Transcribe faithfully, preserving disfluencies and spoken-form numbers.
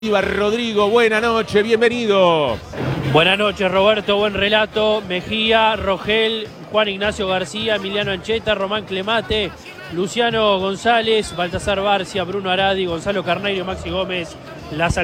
Rodrigo, buena noche, bienvenido. Buenas noches, Roberto, buen relato. Mejía, Rogel, Juan Ignacio García, Emiliano Ancheta, Román Clemate, Luciano González, Baltasar Barcia, Bruno Aradi, Gonzalo Carneiro, Maxi Gómez, Las